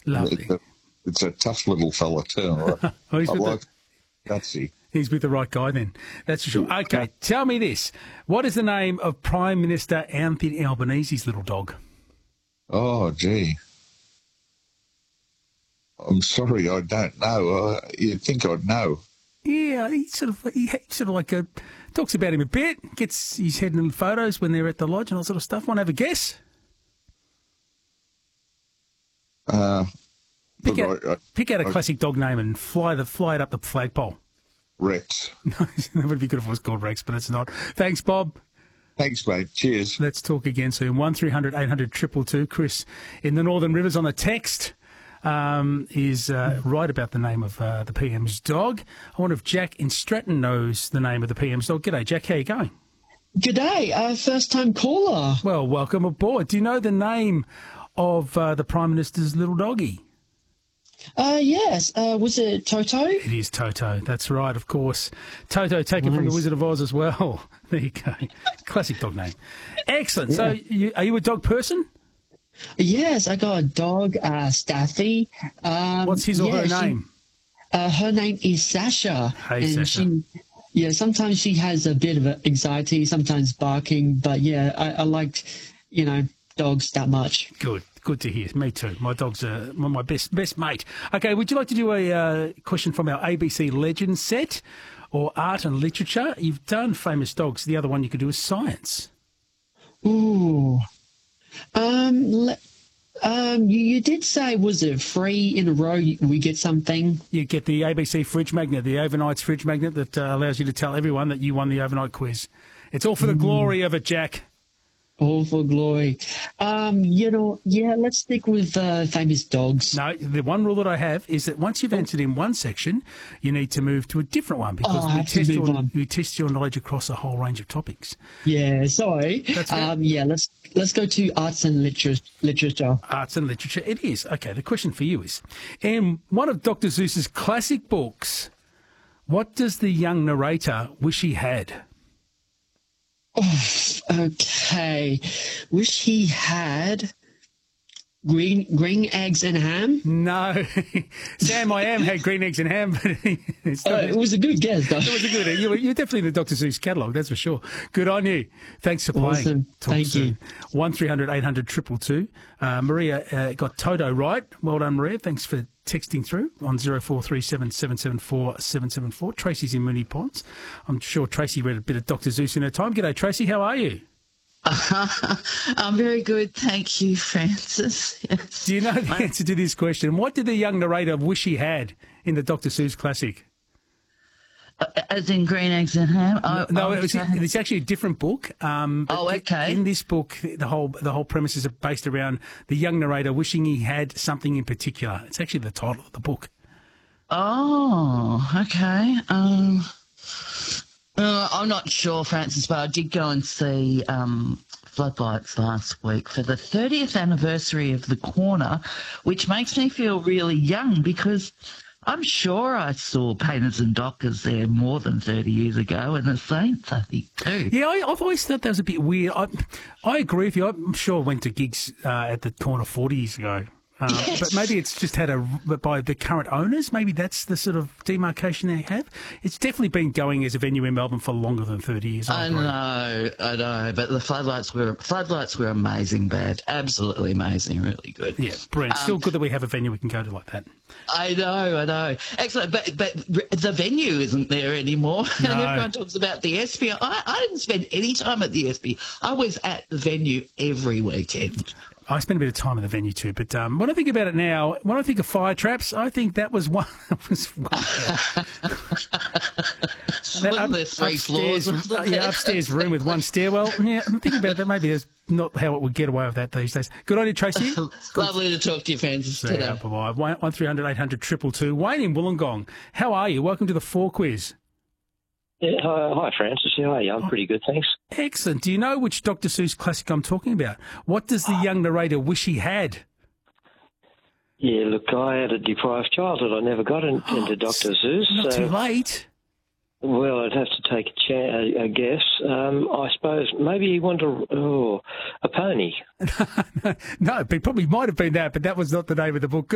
Lovely. It's a tough little fella too. Oh, I like gutsy. He's with the right guy then. That's for sure. Okay, tell me this. What is the name of Prime Minister Anthony Albanese's little dog? Oh, gee. I'm sorry, I don't know. You'd think I'd know. Yeah, he sort of like talks about him a bit, gets his head in photos when they're at the lodge and all sort of stuff. Want to have a guess? Pick out a classic dog name and fly it up the flagpole. Rex. No, that would be good if it was called Rex, but it's not. Thanks, Bob. Thanks, mate. Cheers. Let's talk again soon. 1300 800 222. Chris in the Northern Rivers on the text is right about the name of the PM's dog. I wonder if Jack in Stratton knows the name of the PM's dog. G'day, Jack. How you going? G'day, first-time caller. Well, welcome aboard. Do you know the name of the Prime Minister's little doggy? Yes. Was it Toto? It is Toto. That's right, of course. Toto, taken from The Wizard of Oz as well. There you go. Classic dog name. Excellent. Yeah. So, are you a dog person? Yes, I got a dog, Staffy. What's his or her name? Her name is Sasha. Hey, Sasha. Sometimes she has a bit of anxiety, sometimes barking, but I like, dogs that much. Good to hear. Me too. My dog's my best mate. Okay, would you like to do a question from our ABC Legends set or art and literature? You've done famous dogs. The other one you could do is science. Ooh. You did say, was it 3 in a row we get something? You get the ABC fridge magnet, the Overnight's fridge magnet that allows you to tell everyone that you won the overnight quiz. It's all for the glory of it, Jack. All for glory. Let's stick with famous dogs. No, the one rule that I have is that once you've answered in one section, you need to move to a different one because we test your knowledge across a whole range of topics. Yeah, sorry. That's let's go to arts and literature. Arts and literature, it is. Okay, the question for you is, in one of Dr. Seuss's classic books, what does the young narrator wish he had? Oh, okay. Wish he had green eggs and ham? No. Sam, I am had green eggs and ham. But it was a good guess, though. It was a good. You're definitely in the Dr. Seuss catalogue, that's for sure. Good on you. Thanks for playing. Awesome. Thank you. 1300 800 222. Maria got Toto right. Well done, Maria. Thanks for texting through on 0437 774 774. Tracy's in Moonee Ponds. I'm sure Tracy read a bit of Dr. Seuss in her time. G'day, Tracy. How are you? I'm very good, thank you, Francis. Yes. Do you know the answer to this question? What did the young narrator wish he had in the Dr. Seuss classic? As in green eggs and ham? It's actually a different book. Okay. In this book, the whole premise is based around the young narrator wishing he had something in particular. It's actually the title of the book. Oh, okay. I'm not sure, Francis, but I did go and see Floodlights last week for the 30th anniversary of The Corner, which makes me feel really young because I'm sure I saw Painters and Dockers there more than 30 years ago, and the Saints, I think, too. Yeah, I've always thought that was a bit weird. I agree with you. I'm sure I went to gigs at The Corner 40 years ago. Yes. But maybe it's just by the current owners. Maybe that's the sort of demarcation they have. It's definitely been going as a venue in Melbourne for longer than 30 years. I know. But the Floodlights were amazing band. Absolutely amazing. Really good. Yeah, brilliant. Still good that we have a venue we can go to like that. I know. Excellent. But the venue isn't there anymore. No. And everyone talks about the Espy. I didn't spend any time at the Espy. I was at the venue every weekend. I spent a bit of time at the venue too, but when I think about it now, when I think of Fire Traps, I think that was one. There's 3 floors. Upstairs room with one stairwell. Yeah, I'm thinking about that. Maybe that's not how it would get away with that these days. Good on you, Tracy. Lovely to talk to you, Francis. Today. Bye-bye. 1300 800 222. Wayne in Wollongong. How are you? Welcome to the 4 quiz. Yeah, hi, Francis. How are you? I'm pretty good, thanks. Excellent. Do you know which Dr. Seuss classic I'm talking about? What does the young narrator wish he had? Yeah, look, I had a deprived childhood. I never got into Dr. Seuss. Not too late. Well, I'd have to take a guess. I suppose maybe he wanted a pony. No, it probably might have been that, but that was not the name of the book.